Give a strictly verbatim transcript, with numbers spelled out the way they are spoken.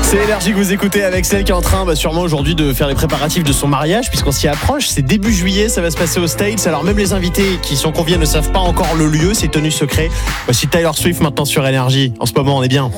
C'est Énergie que vous écoutez avec celle qui est en train bah, sûrement aujourd'hui de faire les préparatifs de son mariage puisqu'on s'y approche. C'est début juillet, ça va se passer aux States. Alors même les invités qui sont conviés ne savent pas encore le lieu, c'est tenu secret. Voici Taylor Swift maintenant sur Énergie. En ce moment on est bien.